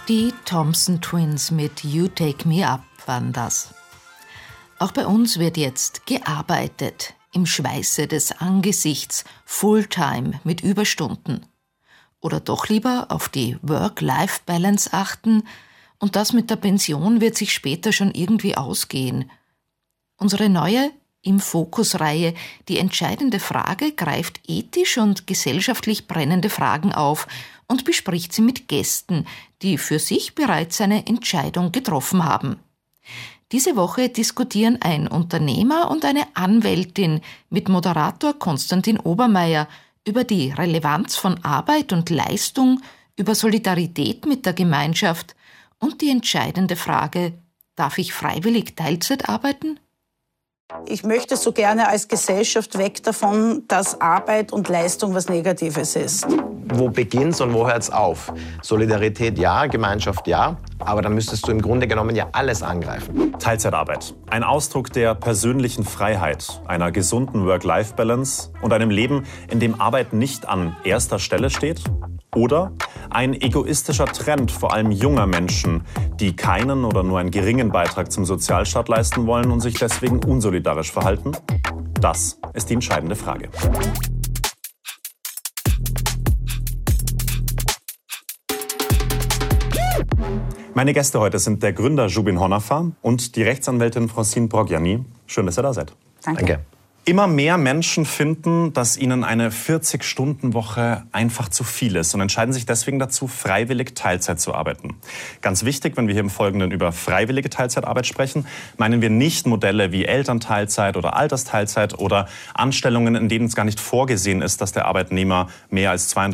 Die Thompson Twins mit You Take Me Up waren das. Auch bei uns wird jetzt gearbeitet, im Schweiße des Angesichts, Fulltime mit Überstunden. Oder doch lieber auf die Work-Life-Balance achten und das mit der Pension wird sich später schon irgendwie ausgehen. Unsere neue Im Fokus-Reihe, die entscheidende Frage, greift ethisch und gesellschaftlich brennende Fragen auf und bespricht sie mit Gästen, die für sich bereits eine Entscheidung getroffen haben. Diese Woche diskutieren ein Unternehmer und eine Anwältin mit Moderator Konstantin Obermeier über die Relevanz von Arbeit und Leistung, über Solidarität mit der Gemeinschaft und die entscheidende Frage, darf ich freiwillig Teilzeit arbeiten? Ich möchte so gerne als Gesellschaft weg davon, dass Arbeit und Leistung was Negatives ist. Wo beginnt's und wo hört's auf? Solidarität ja, Gemeinschaft ja, aber dann müsstest du im Grunde genommen ja alles angreifen. Teilzeitarbeit. Ein Ausdruck der persönlichen Freiheit, einer gesunden Work-Life-Balance und einem Leben, in dem Arbeit nicht an erster Stelle steht? Oder ein egoistischer Trend vor allem junger Menschen, die keinen oder nur einen geringen Beitrag zum Sozialstaat leisten wollen und sich deswegen unsolidarisch verhalten? Das ist die entscheidende Frage. Meine Gäste heute sind der Gründer Zubin Honafa und die Rechtsanwältin Francine Brogiani. Schön, dass ihr da seid. Danke. Immer mehr Menschen finden, dass ihnen eine 40-Stunden-Woche einfach zu viel ist und entscheiden sich deswegen dazu, freiwillig Teilzeit zu arbeiten. Ganz wichtig, wenn wir hier im Folgenden über freiwillige Teilzeitarbeit sprechen, meinen wir nicht Modelle wie Elternteilzeit oder Altersteilzeit oder Anstellungen, in denen es gar nicht vorgesehen ist, dass der Arbeitnehmer mehr als 32